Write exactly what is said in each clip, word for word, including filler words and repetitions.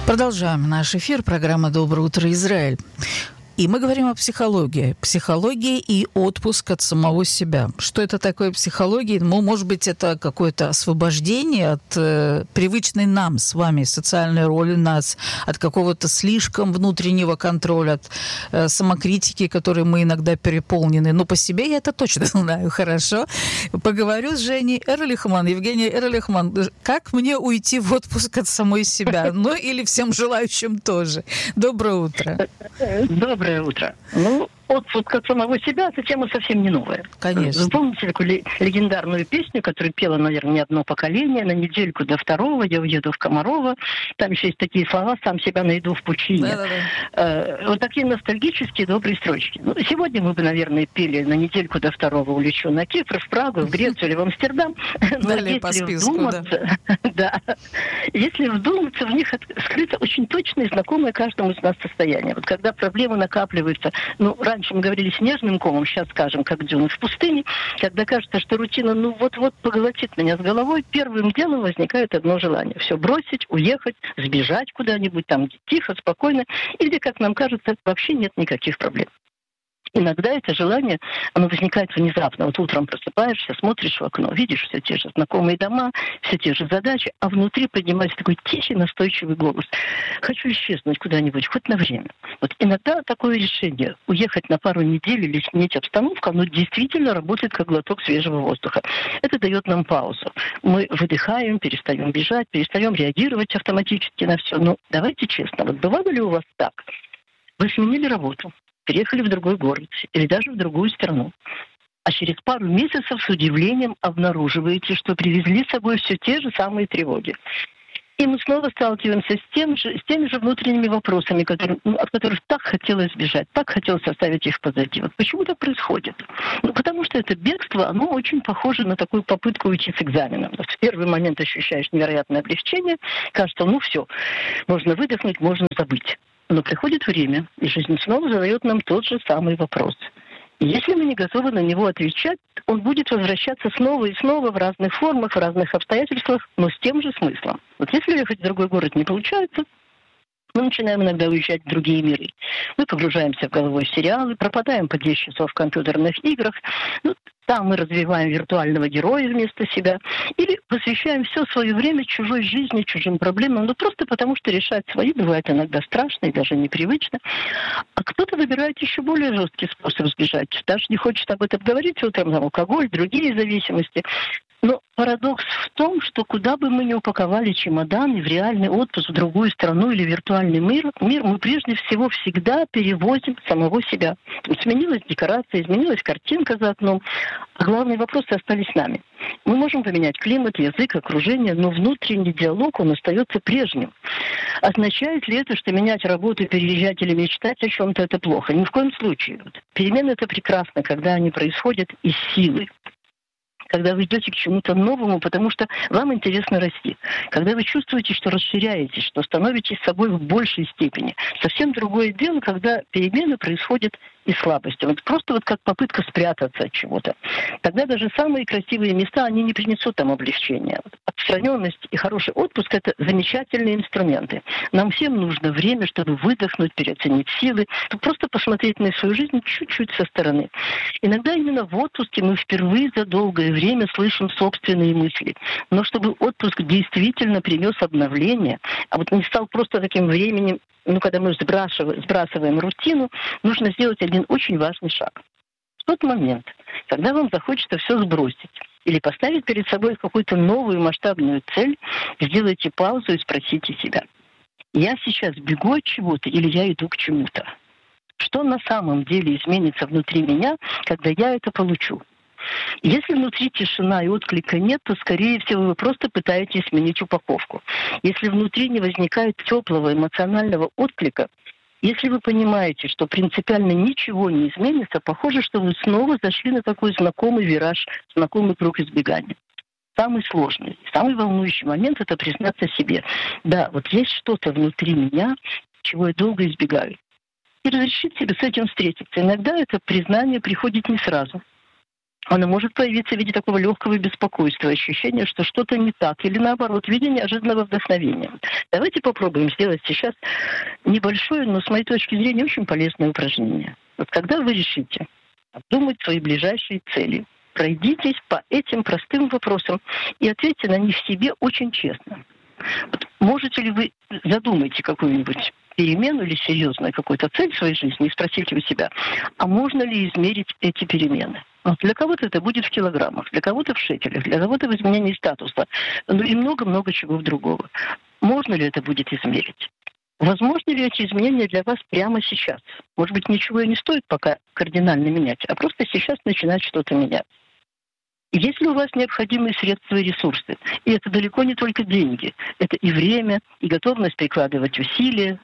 Продолжаем наш эфир. Программа «Доброе утро, Израиль». И мы говорим о психологии. Психологии и отпуск от самого себя. Что это такое психология? Ну, может быть, это какое-то освобождение от э, привычной нам с вами социальной роли нас, от какого-то слишком внутреннего контроля, от э, самокритики, которой мы иногда переполнены. Но по себе я это точно знаю хорошо. Поговорю с Женей Эрлихман. Евгения Эрлихман, как мне уйти в отпуск от самой себя? Ну, или всем желающим тоже. Доброе утро. Доброе утро. Ну, отпуск от самого себя — это тема совсем не новая. Конечно. Вы помните такую легендарную песню, которую пела, наверное, не одно поколение: «На недельку до второго я уеду в Комарово». Там еще есть такие слова: «Сам себя найду в пучине». Да-да-да. Вот такие ностальгические добрые строчки. Ну, сегодня мы бы, наверное, пели: «На недельку до второго улечу на Кипр, в Прагу, в Грецию или в Амстердам». Но далее по списку, вдуматься, да. да. Если вдуматься, в них скрыто очень точное и знакомое каждому из нас состояние. Вот когда проблемы накапливаются, ну, раньше мы говорили снежным комом, сейчас скажем, как дюны в пустыне, когда кажется, что рутина, ну, вот-вот поглотит меня с головой, первым делом возникает одно желание: все бросить, уехать, сбежать куда-нибудь, там тихо, спокойно, и где, как нам кажется, вообще нет никаких проблем. Иногда это желание, оно возникает внезапно. Вот утром просыпаешься, смотришь в окно, видишь все те же знакомые дома, все те же задачи, а внутри поднимается такой тихий, настойчивый голос: хочу исчезнуть куда-нибудь, хоть на время. Вот иногда такое решение — уехать на пару недель или сменить обстановку, оно действительно работает как глоток свежего воздуха. Это дает нам паузу. Мы выдыхаем, перестаем бежать, перестаем реагировать автоматически на все. Но давайте честно, вот бывало ли у вас так? Вы сменили работу, переехали в другой город или даже в другую страну, а через пару месяцев с удивлением обнаруживаете, что привезли с собой все те же самые тревоги. И мы снова сталкиваемся с, тем же, с теми же внутренними вопросами, которые, ну, от которых так хотелось сбежать, так хотелось оставить их позади. Вот почему так происходит? Ну, потому что это бегство, оно очень похоже на такую попытку уйти с экзаменом. Вот в первый момент ощущаешь невероятное облегчение, кажется, ну все, можно выдохнуть, можно забыть. Но приходит время, и жизнь снова задает нам тот же самый вопрос. И если мы не готовы на него отвечать, он будет возвращаться снова и снова в разных формах, в разных обстоятельствах, но с тем же смыслом. Вот если ехать в другой город не получается, мы начинаем иногда уезжать в другие миры. Мы погружаемся в головой в сериалы, пропадаем по десять часов в компьютерных играх. Ну, там мы развиваем виртуального героя вместо себя. Или посвящаем все свое время чужой жизни, чужим проблемам. Ну, просто потому, что решать свои бывает иногда страшно и даже непривычно. А кто-то выбирает еще более жесткий способ сбежать. Даже не хочет об этом говорить утром, там, алкоголь, другие зависимости. Но парадокс в том, что куда бы мы ни упаковали чемоданы в реальный отпуск в другую страну или виртуальный мир, мир мы прежде всего всегда перевозим самого себя. Сменилась декорация, изменилась картинка за окном, а главные вопросы остались с нами. Мы можем поменять климат, язык, окружение, но внутренний диалог, он остается прежним. Означает ли это, что менять работу, переезжать или мечтать о чем-то — это плохо? Ни в коем случае. Перемены — это прекрасно, когда они происходят из силы. Когда вы идете к чему-то новому, потому что вам интересно расти. Когда вы чувствуете, что расширяетесь, что становитесь собой в большей степени. Совсем другое дело, когда перемены происходят из слабости. Вот просто вот как попытка спрятаться от чего-то. Тогда даже самые красивые места, они не принесут там облегчения. Отстраненность и хороший отпуск — это замечательные инструменты. Нам всем нужно время, чтобы выдохнуть, переоценить силы, просто посмотреть на свою жизнь чуть-чуть со стороны. Иногда именно в отпуске мы впервые за долгое время слышим собственные мысли. Но чтобы отпуск действительно принес обновление, а вот не стал просто таким временем, ну, когда мы сбрасываем, сбрасываем рутину, нужно сделать один очень важный шаг. В тот момент, когда вам захочется все сбросить или поставить перед собой какую-то новую масштабную цель, сделайте паузу и спросите себя: я сейчас бегу от чего-то или я иду к чему-то? Что на самом деле изменится внутри меня, когда я это получу? Если внутри тишина и отклика нет, то, скорее всего, вы просто пытаетесь сменить упаковку. Если внутри не возникает теплого эмоционального отклика, если вы понимаете, что принципиально ничего не изменится, похоже, что вы снова зашли на такой знакомый вираж, знакомый круг избегания. Самый сложный, самый волнующий момент — это признаться себе: да, вот есть что-то внутри меня, чего я долго избегаю. И разрешить себе с этим встретиться. Иногда это признание приходит не сразу. Она может появиться в виде такого легкого беспокойства, ощущения, что что-то не так, или наоборот, в виде неожиданного вдохновения. Давайте попробуем сделать сейчас небольшое, но с моей точки зрения очень полезное упражнение. Вот когда вы решите обдумать свои ближайшие цели, пройдитесь по этим простым вопросам и ответьте на них себе очень честно. Вот можете ли вы задумаете какую-нибудь перемену или серьезную какую-то цель в своей жизни и спросите у себя, а можно ли измерить эти перемены? Вот для кого-то это будет в килограммах, для кого-то в шекелях, для кого-то в изменении статуса, ну и много-много чего другого. Можно ли это будет измерить? Возможно ли эти изменения для вас прямо сейчас? Может быть, ничего и не стоит пока кардинально менять, а просто сейчас начинать что-то менять. Есть ли у вас необходимые средства и ресурсы? И это далеко не только деньги. Это и время, и готовность прикладывать усилия.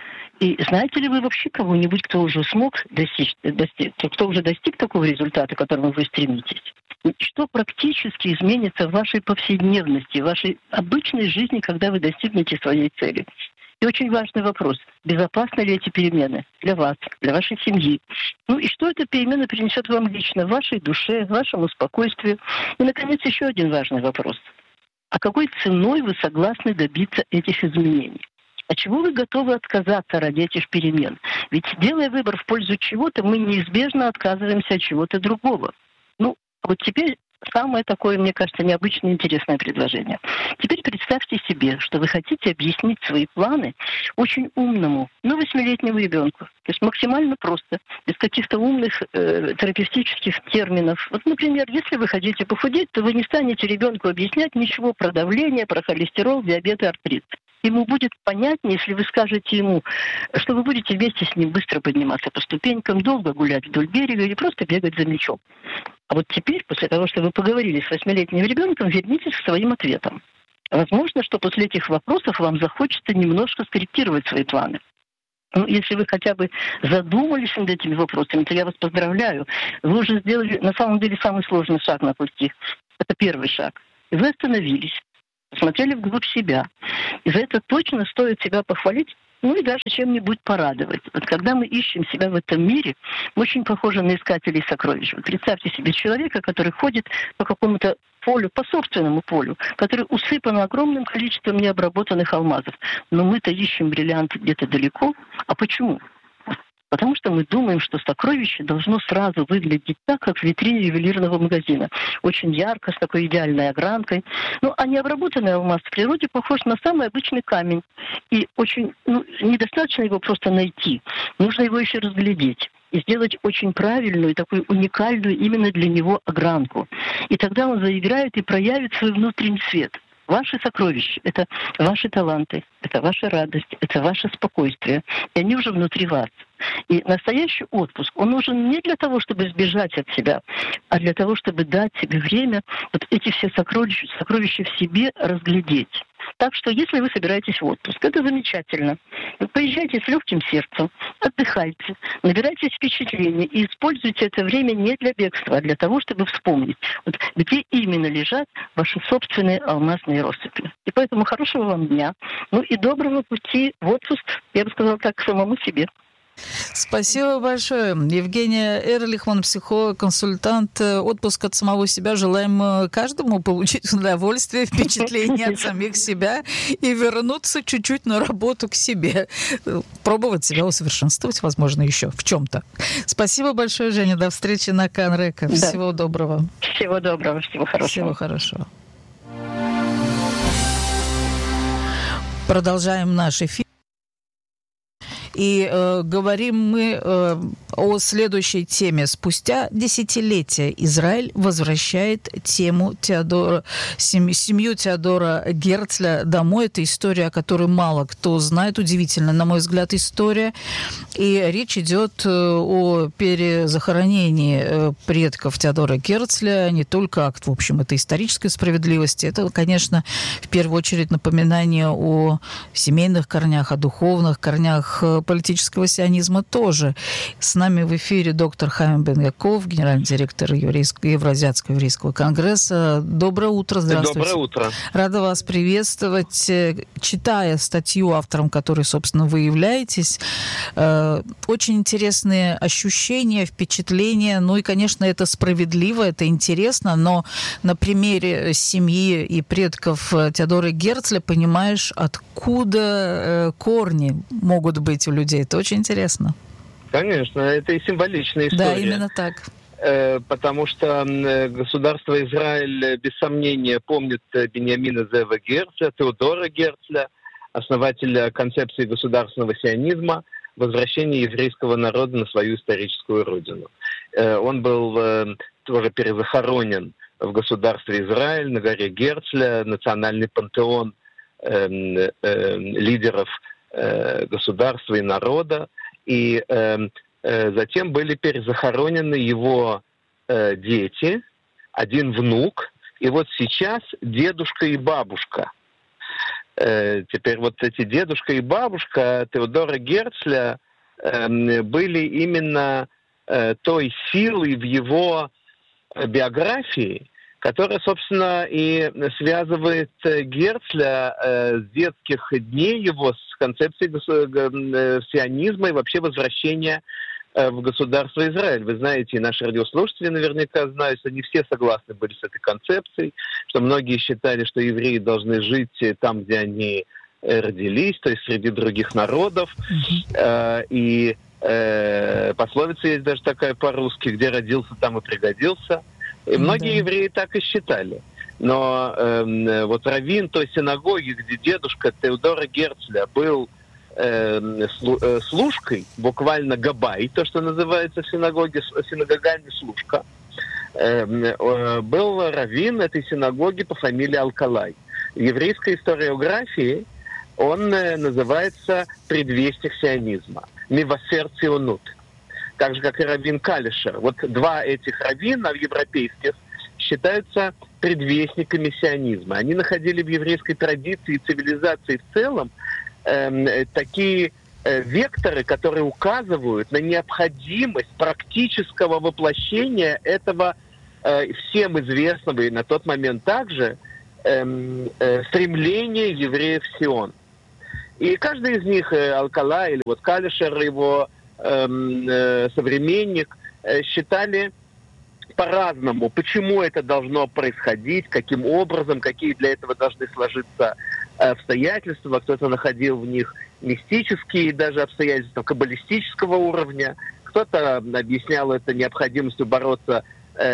И знаете ли вы вообще кого-нибудь, кто уже смог достичь, достиг, кто уже достиг такого результата, к которому вы стремитесь? Что практически изменится в вашей повседневности, в вашей обычной жизни, когда вы достигнете своей цели? И очень важный вопрос, безопасны ли эти перемены для вас, для вашей семьи? Ну и что эта перемена принесет вам лично, в вашей душе, вашему спокойствию? И, наконец, еще один важный вопрос. А какой ценой вы согласны добиться этих изменений? От чего вы готовы отказаться ради этих перемен? Ведь, делая выбор в пользу чего-то, мы неизбежно отказываемся от чего-то другого. Ну, вот теперь самое такое, мне кажется, необычное и интересное предложение. Теперь представьте себе, что вы хотите объяснить свои планы очень умному, ну, восьмилетнему ребенку. То есть максимально просто, без каких-то умных э, терапевтических терминов. Вот, например, если вы хотите похудеть, то вы не станете ребенку объяснять ничего про давление, про холестерол, диабет и артрит. Ему будет понятнее, если вы скажете ему, что вы будете вместе с ним быстро подниматься по ступенькам, долго гулять вдоль берега или просто бегать за мячом. А вот теперь, после того, что вы поговорили с восьмилетним ребенком, вернитесь к своим ответам. Возможно, что после этих вопросов вам захочется немножко скорректировать свои планы. Ну, если вы хотя бы задумались над этими вопросами, то я вас поздравляю. Вы уже сделали, на самом деле, самый сложный шаг на пути. Это первый шаг. И вы остановились. Посмотрели вглубь себя. И за это точно стоит себя похвалить, ну и даже чем-нибудь порадовать. Вот когда мы ищем себя в этом мире, мы очень похожи на искателей сокровищ. Вот представьте себе человека, который ходит по какому-то полю, по собственному полю, который усыпан огромным количеством необработанных алмазов. Но мы-то ищем бриллианты где-то далеко. А почему? Потому что мы думаем, что сокровище должно сразу выглядеть так, как в витрине ювелирного магазина. Очень ярко, с такой идеальной огранкой. Ну, а необработанный алмаз в природе похож на самый обычный камень. И очень, ну, недостаточно его просто найти. Нужно его еще разглядеть. И сделать очень правильную, такую уникальную именно для него огранку. И тогда он заиграет и проявит свой внутренний свет. Ваши сокровища – это ваши таланты, это ваша радость, это ваше спокойствие. И они уже внутри вас. И настоящий отпуск, он нужен не для того, чтобы сбежать от себя, а для того, чтобы дать себе время вот эти все сокровища, сокровища в себе разглядеть. Так что, если вы собираетесь в отпуск, это замечательно. Вы поезжайте с легким сердцем, отдыхайте, набирайтесь впечатлений и используйте это время не для бегства, а для того, чтобы вспомнить, вот где именно лежат ваши собственные алмазные россыпи. И поэтому хорошего вам дня, ну и доброго пути в отпуск, я бы сказала так, к самому себе. Спасибо большое. Евгения Эрлихман, психолог, консультант. Отпуск от самого себя. Желаем каждому получить удовольствие, впечатление от самих себя и вернуться чуть-чуть на работу к себе. Пробовать себя усовершенствовать, возможно, еще в чем-то. Спасибо большое, Женя. До встречи на Канрека. Да. Всего доброго. Всего доброго, всего хорошего. Всего хорошего. Продолжаем наш эфир. И э, говорим мы э, о следующей теме. Спустя десятилетия Израиль возвращает тему Теодора, сем, семью Теодора Герцля домой. Это история, о которой мало кто знает. Удивительно, на мой взгляд, история. И речь идет о перезахоронении предков Теодора Герцля. Не только акт, в общем, это исторической справедливости. Это, конечно, в первую очередь напоминание о семейных корнях, о духовных корнях политического сионизма тоже. С нами в эфире доктор Хаим Бен Яков, генеральный директор Еврейского, Евроазиатского еврейского конгресса. Доброе утро, здравствуйте. Доброе утро. Рада вас приветствовать. Читая статью, автором которой, собственно, вы являетесь, очень интересные ощущения, впечатления. Ну и, конечно, это справедливо, это интересно, но на примере семьи и предков Теодора Герцля понимаешь, откуда корни могут быть у людей. Это очень интересно. Конечно, это и символичная история. Да, именно так. Потому что государство Израиль, без сомнения, помнит Биньямина Зева Герцля, Теодора Герцля, основателя концепции государственного сионизма, возвращения еврейского народа на свою историческую родину. Он был тоже перезахоронен в государстве Израиль, на горе Герцля, национальный пантеон э, э, лидеров э, государства и народа. И э, э, затем были перезахоронены его э, дети, один внук, и вот сейчас дедушка и бабушка. Э, теперь вот эти дедушка и бабушка Теодора Герцля э, были именно э, той силой в его биографии, которая, собственно, и связывает Герцля э, с детских дней его, с концепцией э, сионизма и вообще возвращения э, в государство Израиль. Вы знаете, и наши радиослушатели наверняка знают, что не все согласны были с этой концепцией, что многие считали, что евреи должны жить там, где они э, родились, то есть среди других народов. Mm-hmm. Э, и э, пословица есть даже такая по-русски: где родился, там и пригодился. И многие да. евреи так и считали. Но э, вот раввин той синагоги, где дедушка Теодора Герцля был э, слу, э, служкой, буквально габай, то, что называется в синагоге, синагогальный служка, э, э, был раввин этой синагоги по фамилии Алкалай. В еврейской историографии он э, называется предвестник сионизма, мивасер ционут. Так же, как и раввин Калишер. Вот два этих раввина европейских считаются предвестниками сионизма. Они находили в еврейской традиции и цивилизации в целом э, такие э, векторы, которые указывают на необходимость практического воплощения этого э, всем известного и на тот момент также э, э, стремления евреев в Сион. И каждый из них, э, Алкала или вот Калишер, его современник, считали по-разному, почему это должно происходить, каким образом, какие для этого должны сложиться обстоятельства. Кто-то находил в них мистические даже обстоятельства каббалистического уровня, кто-то объяснял это необходимостью бороться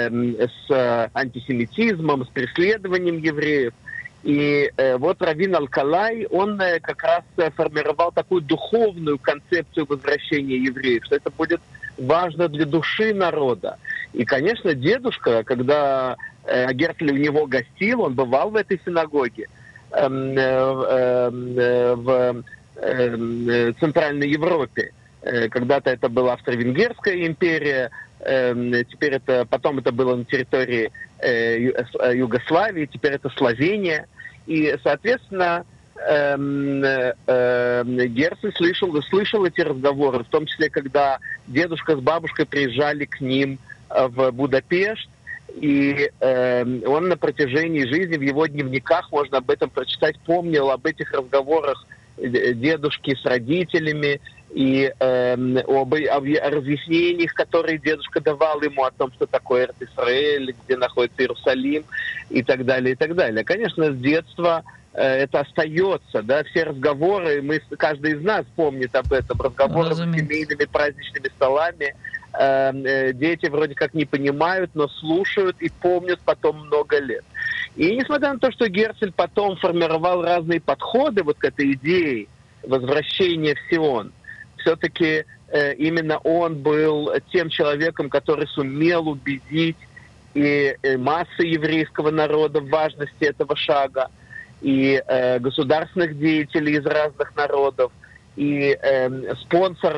с антисемитизмом, с преследованием евреев. И э, вот раввин Алкалай, он э, как раз э, формировал такую духовную концепцию возвращения евреев, что это будет важно для души народа. И, конечно, дедушка, когда э, Герцль у него гостил, он бывал в этой синагоге э, э, э, в э, Центральной Европе. Э, когда-то это была Австро-Венгерская империя, э, теперь это, потом это было на территории Югославии, теперь это Словения. И, соответственно, эм, эм, Герцль слышал, слышал эти разговоры, в том числе, когда дедушка с бабушкой приезжали к ним в Будапешт, и эм, он на протяжении жизни, в его дневниках, можно об этом прочитать, помнил об этих разговорах дедушки с родителями, и э, об, об разъяснениях, которые дедушка давал ему о том, что такое Эрец-Исраэль, где находится Иерусалим, и так далее, и так далее. Конечно, с детства э, это остается, да, все разговоры, мы, каждый из нас помнит об этом, разговоры с семейными праздничными столами, э, э, дети вроде как не понимают, но слушают и помнят потом много лет. И несмотря на то, что Герцль потом формировал разные подходы вот к этой идее возвращения в Сион, все-таки э, именно он был тем человеком, который сумел убедить и, и массы еврейского народа в важности этого шага, и э, государственных деятелей из разных народов, и э, спонсоров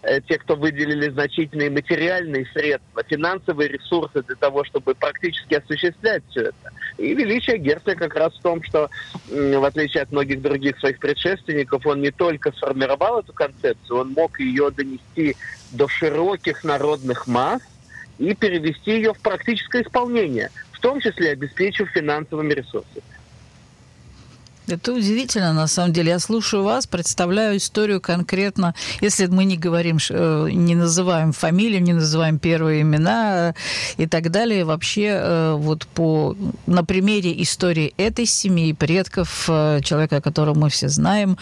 те, кто выделили значительные материальные средства, финансовые ресурсы для того, чтобы практически осуществлять все это. И величие Герцля как раз в том, что, в отличие от многих других своих предшественников, он не только сформировал эту концепцию, он мог ее донести до широких народных масс и перевести ее в практическое исполнение, в том числе обеспечив финансовыми ресурсами. Это удивительно, на самом деле. Я слушаю вас, представляю историю конкретно, если мы не говорим, не называем фамилию, не называем первые имена и так далее. Вообще, вот по, на примере истории этой семьи, предков, человека, которого мы все знаем,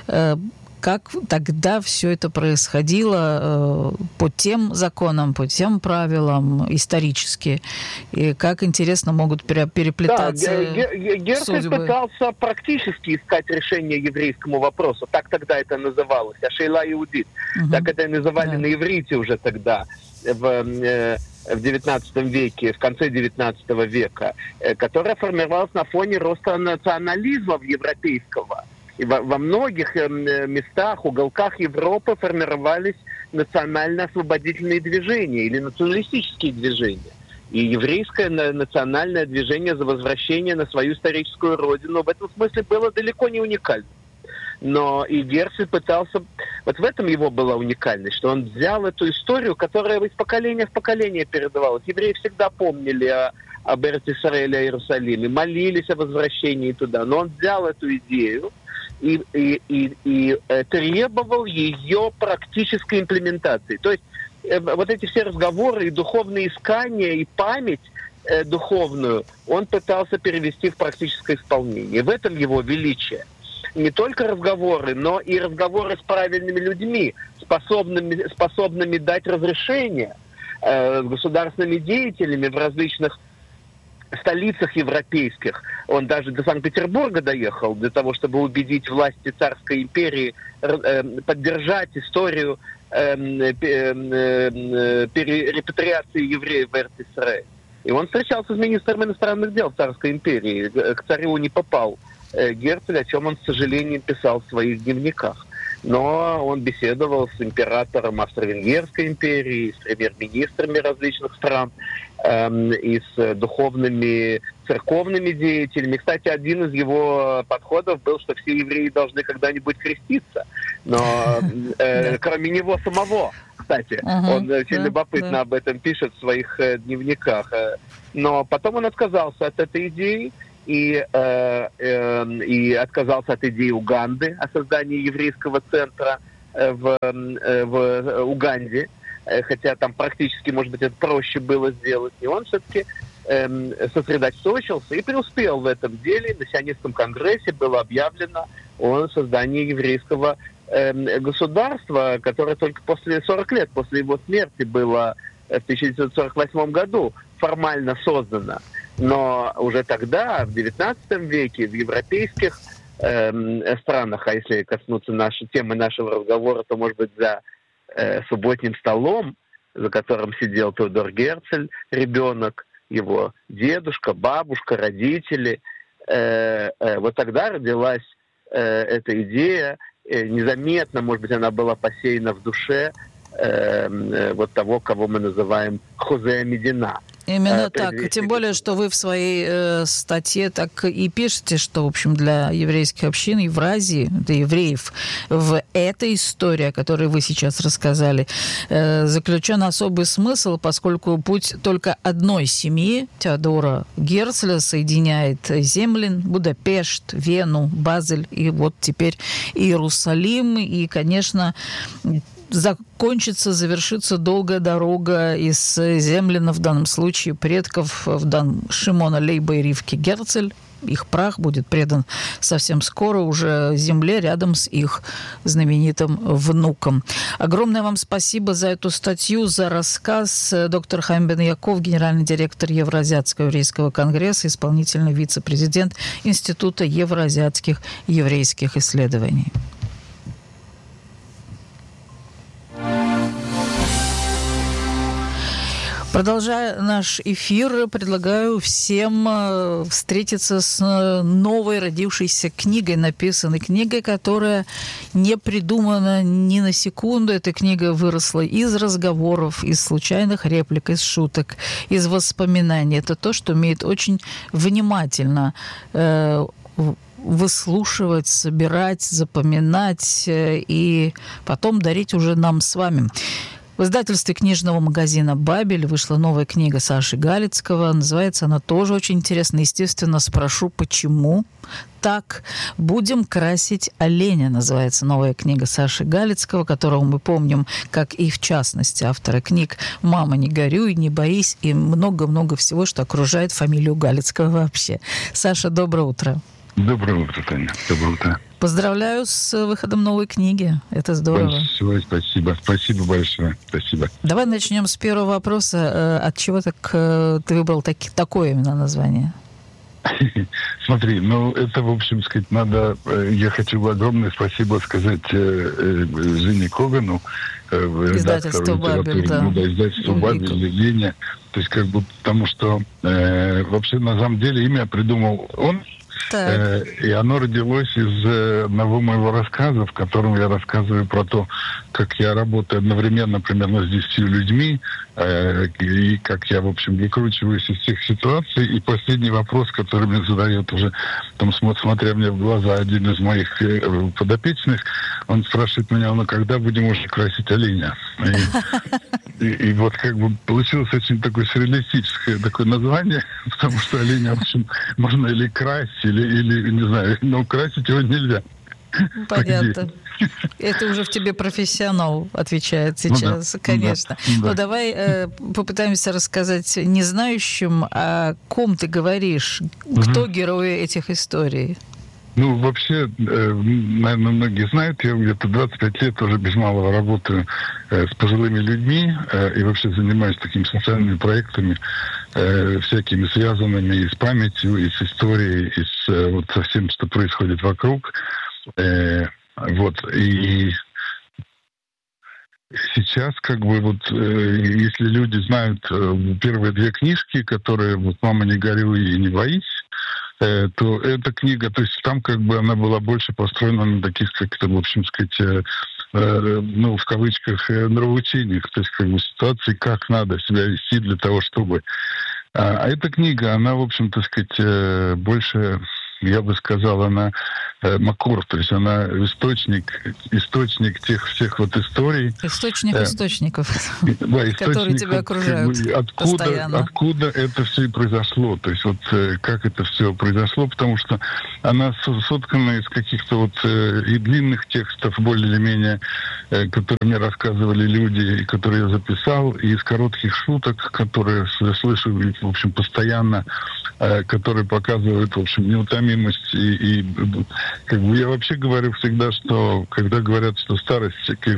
как тогда все это происходило э, по тем законам, по тем правилам исторически, и как интересно могут переплетаться да, Герцль судьбы. Пытался практически искать решение еврейскому вопросу. Так тогда это называлось. Ашейла иудит. Угу. Так это и называли да. на иврите уже тогда, в, э, в девятнадцатом веке, в конце девятнадцатого века, э, которая формировалась на фоне роста национализма европейского. И во, во многих э, местах, уголках Европы формировались национально-освободительные движения или националистические движения. И еврейское национальное движение за возвращение на свою историческую родину в этом смысле было далеко не уникальным. Но и Герцль пытался... Вот в этом его была уникальность, что он взял эту историю, которая из поколения в поколение передавалась. Евреи всегда помнили о, об Эрец-Исраэле, о Иерусалиме, молились о возвращении туда. Но он взял эту идею и, и, и, и требовал ее практической имплементации. То есть вот эти все разговоры и духовные искания, и память э, духовную он пытался перевести в практическое исполнение. В этом его величие. Не только разговоры, но и разговоры с правильными людьми, способными, способными дать разрешение э, государственными деятелями в различных столицах европейских. Он даже до Санкт-Петербурга доехал для того, чтобы убедить власти царской империи э, поддержать историю э, э, э, репатриации евреев в Эрец-Исраэль. И он встречался с министром иностранных дел царской империи. К царю не попал э, Герцль, о чем он, к сожалению, писал в своих дневниках. Но он беседовал с императором Австро-Венгерской империи, с премьер-министрами различных стран, эм, и с духовными церковными деятелями. Кстати, один из его подходов был, что все евреи должны когда-нибудь креститься. Но э, кроме него самого, кстати, он очень любопытно об этом пишет в своих дневниках. Но потом он отказался от этой идеи. И, э, э, и отказался от идеи Уганды о создании еврейского центра э, в, э, в Уганде, э, хотя там практически, может быть, это проще было сделать. И он все-таки э, сосредоточился и преуспел в этом деле. На Сионистском конгрессе было объявлено о создании еврейского э, государства, которое только после сорок лет после его смерти было в тысяча девятьсот сорок восьмом году формально создано. Но уже тогда, в девятнадцатом веке, в европейских э, странах, а если коснуться нашей темы нашего разговора, то, может быть, за э, субботним столом, за которым сидел Теодор Герцль, ребенок, его дедушка, бабушка, родители, э, э, вот тогда родилась э, эта идея. Э, незаметно, может быть, она была посеяна в душе э, э, вот того, кого мы называем Хозе Медина. Именно а, так. Тем более, что вы в своей э, статье так и пишете, что, в общем, для еврейских общин Евразии, для евреев, в этой истории, о которой вы сейчас рассказали, э, заключен особый смысл, поскольку путь только одной семьи, Теодора Герцля, соединяет Землин, Будапешт, Вену, Базель и вот теперь Иерусалим. И, конечно, закончится, завершится долгая дорога из Землина, в данном случае предков, в данном Шимона Лейба и Ривки Герцль. Их прах будет предан совсем скоро уже земле рядом с их знаменитым внуком. Огромное вам спасибо за эту статью, за рассказ. Доктор Хаим Бен-Яков, генеральный директор Евроазиатского еврейского конгресса, исполнительный вице-президент Института евроазиатских еврейских исследований. Продолжая наш эфир, предлагаю всем встретиться с новой родившейся книгой, написанной книгой, которая не придумана ни на секунду. Эта книга выросла из разговоров, из случайных реплик, из шуток, из воспоминаний. Это то, что умеет очень внимательно э, выслушивать, собирать, запоминать и потом дарить уже нам с вами. В издательстве книжного магазина «Бабель» вышла новая книга Саши Галицкого. Называется она тоже очень интересно. Естественно, спрошу, почему так. «Будем красить оленя» называется новая книга Саши Галицкого, которого мы помним, как и, в частности, автора книг «Мама, не горюй, не боись» и много-много всего, что окружает фамилию Галицкого вообще. Саша, доброе утро. Доброе утро, Таня. Доброе утро. Поздравляю с выходом новой книги. Это здорово. Большое спасибо. Спасибо большое. Спасибо. Давай начнем с первого вопроса. От чего так ты выбрал таки, такое именно название? Смотри, ну это, в общем сказать, надо... Я хочу огромное спасибо сказать Жене Когану, издательство «Бабель», да. Ну, да, издательство «Бабель», Леня. То есть, как бы, потому что э, вообще, на самом деле, имя придумал он. Э, и оно родилось из одного моего рассказа, в котором я рассказываю про то, как я работаю одновременно примерно с десятью людьми, э, и как я, в общем, выкручиваюсь из всех ситуаций. И последний вопрос, который мне задает уже, там, смотря мне в глаза, один из моих подопечных, он спрашивает меня, ну, когда будем уже красить оленя? И, и, и вот как бы получилось очень такое сюрреалистическое такое название, потому что оленя, в общем, можно или красть, или, или не знаю, но красить его нельзя. Понятно. Это уже в тебе профессионал отвечает сейчас, ну, да, конечно. Да, да. Но давай э, попытаемся рассказать незнающим, о ком ты говоришь, угу. Кто герои этих историй. Ну, вообще, наверное, многие знают, я где-то двадцать пять лет уже без малого работаю с пожилыми людьми и вообще занимаюсь такими социальными проектами, всякими связанными и с памятью, и с историей, и с, вот, со всем, что происходит вокруг. Вот, и сейчас, как бы, вот, если люди знают первые две книжки, которые вот «Мама, не горюй и не боись», то эта книга, то есть там как бы она была больше построена на таких, как-то, в общем сказать, э, э, ну, в кавычках, э, нравоучениях, то есть как бы ситуации, как надо себя вести для того, чтобы... А, а эта книга, она, в общем, так сказать, э, больше, я бы сказал, она э, макор, то есть она источник, источник тех всех вот историй. Источник э, источников, да, которые тебя окружают как бы, откуда, постоянно. Откуда это все и произошло, то есть вот э, как это все произошло, потому что она соткана из каких-то вот э, и длинных текстов, более или менее, э, которые мне рассказывали люди, которые я записал, и из коротких шуток, которые слышу, в общем, постоянно, э, которые показывают, в общем, неутомимость и, и как бы я вообще говорю всегда, что когда говорят, что старость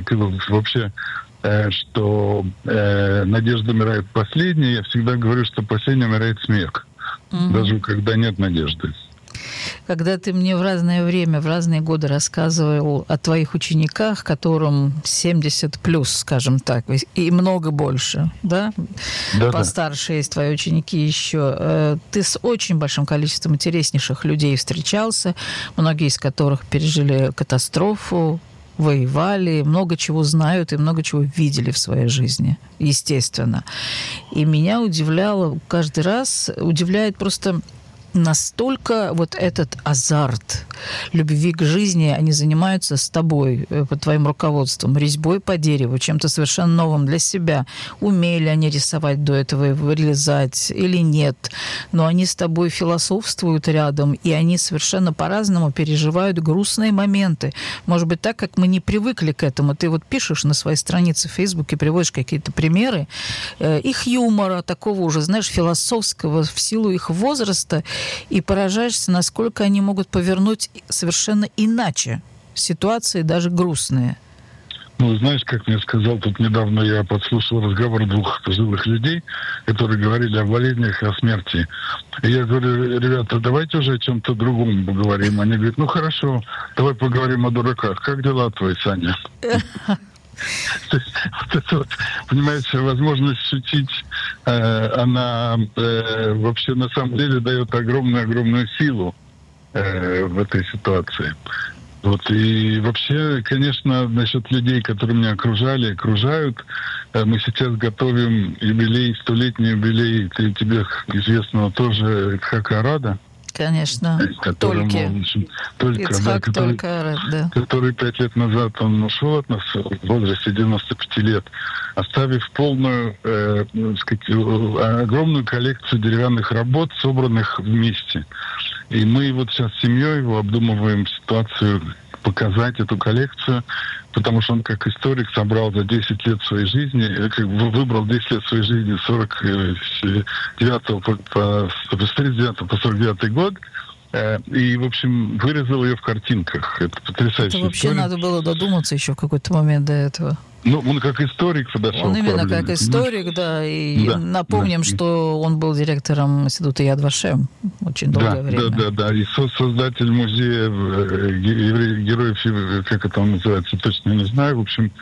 вообще, э, что э, надежда умирает последней, я всегда говорю, что последней умирает смех, угу. Даже когда нет надежды. Когда ты мне в разное время, в разные годы рассказывал о твоих учениках, которым семьдесят плюс, скажем так, и много больше, да? Да, постарше есть твои ученики еще. Ты с очень большим количеством интереснейших людей встречался, многие из которых пережили катастрофу, воевали, много чего знают и много чего видели в своей жизни, естественно. И меня удивляло каждый раз, удивляет просто... Настолько вот этот азарт любви к жизни, они занимаются с тобой, под твоим руководством, резьбой по дереву, чем-то совершенно новым для себя. Умели они рисовать до этого, вырезать или нет, но они с тобой философствуют рядом, и они совершенно по-разному переживают грустные моменты. Может быть, так, как мы не привыкли к этому. Ты вот пишешь на своей странице в Фейсбуке, приводишь какие-то примеры э, их юмора, такого уже, знаешь, философского, в силу их возраста, и поражаешься, насколько они могут повернуть совершенно иначе ситуации, даже грустные. Ну, знаешь, как мне сказал, тут недавно я подслушал разговор двух пожилых людей, которые говорили о болезнях и о смерти. И я говорю, ребята, давайте уже о чем-то другом поговорим. Они говорят, ну хорошо, давай поговорим о дураках. Как дела твои, Саня? То есть, вот это вот, понимаете, возможность шутить она вообще на самом деле дает огромную-огромную силу в этой ситуации. Вот. И вообще, конечно, насчет людей, которые меня окружали, окружают, мы сейчас готовим юбилей, столетний юбилей, ты, тебе известного тоже Ицхака Арада. Конечно, только. Только, Ицхак, да, который, только Арад, да. Который пять лет назад он ушел от нас в возрасте девяноста пяти лет, оставив полную, э, сказать, огромную коллекцию деревянных работ, собранных вместе. И мы вот сейчас с семьей его обдумываем ситуацию, показать эту коллекцию, потому что он как историк собрал за десять лет своей жизни, как бы выбрал десять лет своей жизни с сорок девятого по, по, с тридцать девятого по сорок девятый год, и, в общем, вырезал ее в картинках. Это потрясающе. Это вообще история. Надо было додуматься еще в какой-то момент до этого. Ну, он как историк подошел. Он именно как историк, да. И да, напомним, да. что он был директором института Яд Вашем очень долгое да, время. Да, да, да. И создатель музея героев, как это он называется, точно не знаю. В общем,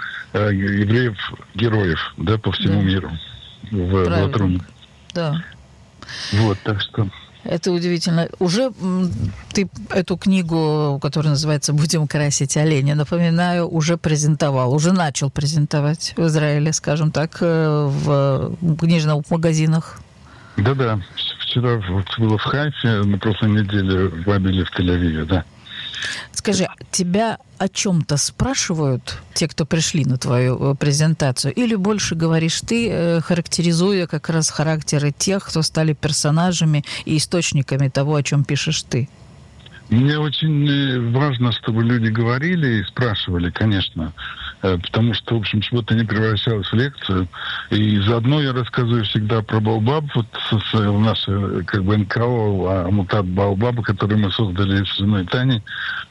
евреев-героев, да, по всему да. миру. В Латруне. Да. Вот, так что... Это удивительно. Уже ты эту книгу, которая называется «Будем красить оленя», напоминаю, уже презентовал, уже начал презентовать в Израиле, скажем так, в книжных магазинах. Да-да. Вчера было в Хайфе, на прошлой неделе в Бабеле, в Тель-Авиве, да. Скажи, тебя о чем-то спрашивают те, кто пришли на твою презентацию, или больше говоришь ты, характеризуя как раз характеры тех, кто стали персонажами и источниками того, о чем пишешь ты? Мне очень важно, чтобы люди говорили и спрашивали, конечно, потому что, в общем, чтобы это не превращалось в лекцию. И заодно я рассказываю всегда про Баобаб, вот в наше, как бы, эн ка о Амутат Баобаба, который мы создали с женой Таней.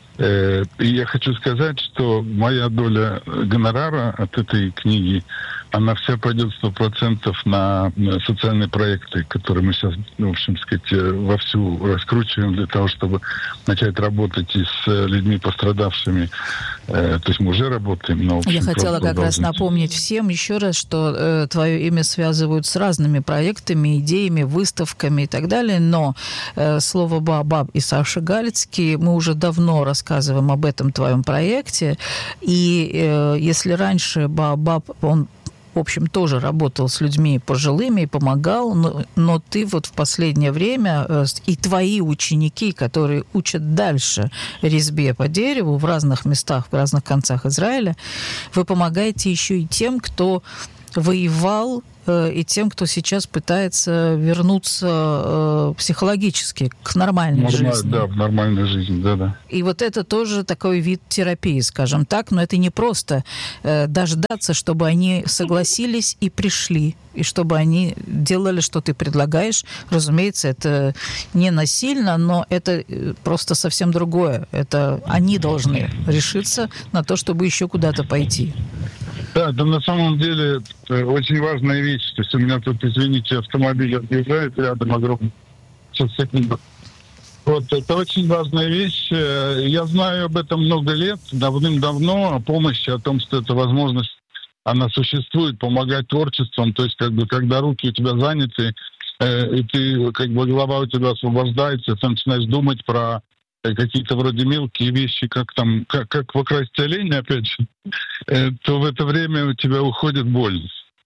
И я хочу сказать, что моя доля гонорара от этой книги, она вся пойдет сто процентов на социальные проекты, которые мы сейчас, в общем сказать, вовсю раскручиваем для того, чтобы начать работать и с людьми пострадавшими. То есть мы уже работаем. Но, общем, я хотела как раз напомнить всем еще раз, что э, твое имя связывают с разными проектами, идеями, выставками и так далее, но э, слово «Баобаб» и Саша Галицкий, мы уже давно рассказываем об этом твоем проекте, и э, если раньше «Баобаб», он в общем, тоже работал с людьми пожилыми и помогал, но, но ты вот в последнее время э, и твои ученики, которые учат дальше резьбе по дереву в разных местах, в разных концах Израиля, вы помогаете еще и тем, кто воевал, и тем, кто сейчас пытается вернуться э, психологически к нормальной Нормаль, жизни. Да, в нормальной жизни, да-да. И вот это тоже такой вид терапии, скажем так, но это не просто э, дождаться, чтобы они согласились и пришли, и чтобы они делали, что ты предлагаешь. Разумеется, это не насильно, но это просто совсем другое. Это они должны решиться на то, чтобы еще куда-то пойти. Да, да, на самом деле очень важная вещь. То есть у меня тут, извините, автомобиль отъезжает рядом огромный. Сейчас секунду. Вот, это очень важная вещь. Я знаю об этом много лет, давным-давно, о помощи, о том, что эта возможность, она существует, помогать творчеством. То есть, как бы, когда руки у тебя заняты, э, и ты, как бы, голова у тебя освобождается, ты начинаешь думать про какие-то вроде мелкие вещи, как там, как, как выкрасть оленя, опять же, э, то в это время у тебя уходит боль.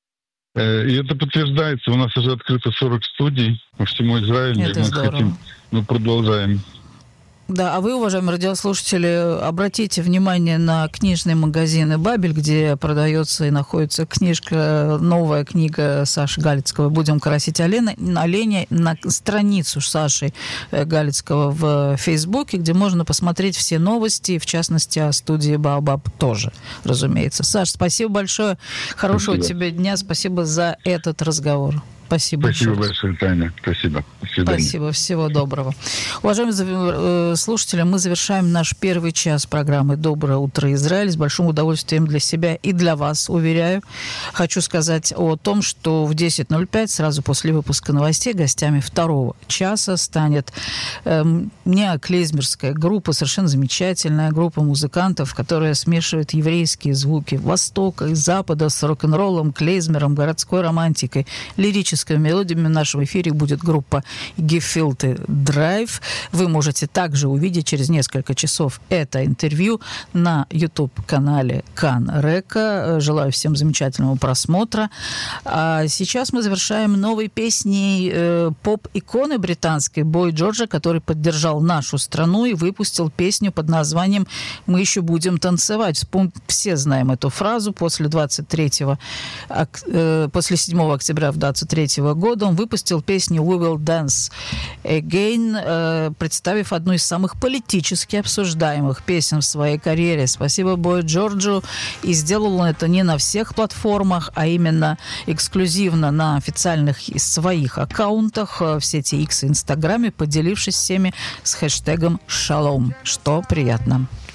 Э, и это подтверждается. У нас уже открыто сорок студий по всему Израилю. Это мы здорово. Хотим, мы продолжаем. Да, а вы, уважаемые радиослушатели, обратите внимание на книжные магазины «Бабель», где продается и находится книжка, новая книга Саши Галицкого «Будем красить оленя», оленя на страницу Саши Галицкого в Фейсбуке, где можно посмотреть все новости, в частности, о студии «Баобаб» тоже, разумеется. Саш, спасибо большое. Хорошего спасибо. тебе дня. Спасибо за этот разговор. Спасибо. Спасибо большое, Таня. Спасибо. До свидания. Спасибо. Всего доброго. Уважаемые слушатели, мы завершаем наш первый час программы «Доброе утро, Израиль». С большим удовольствием для себя и для вас, уверяю. Хочу сказать о том, что в десять ноль пять, сразу после выпуска новостей, гостями второго часа станет э, неоклезмерская группа, совершенно замечательная группа музыкантов, которая смешивает еврейские звуки Востока и Запада с рок-н-роллом, клезмером, городской романтикой, лирической классическими мелодиями. В нашем эфире будет группа Gefühlte Drive. Вы можете также увидеть через несколько часов это интервью на YouTube-канале Кан Река. Желаю всем замечательного просмотра. А сейчас мы завершаем новой песней э, поп-иконы британской Бой Джорджа, который поддержал нашу страну и выпустил песню под названием «Мы еще будем танцевать». Все знаем эту фразу. После двадцать третьего, э, после седьмого октября двадцать третьего года он выпустил песню «We will dance again», э, представив одну из самых политически обсуждаемых песен в своей карьере. Спасибо Бою Джорджу. И сделал он это не на всех платформах, а именно эксклюзивно на официальных своих аккаунтах в сети X и Инстаграме, поделившись всеми с хэштегом «Шалом», что приятно.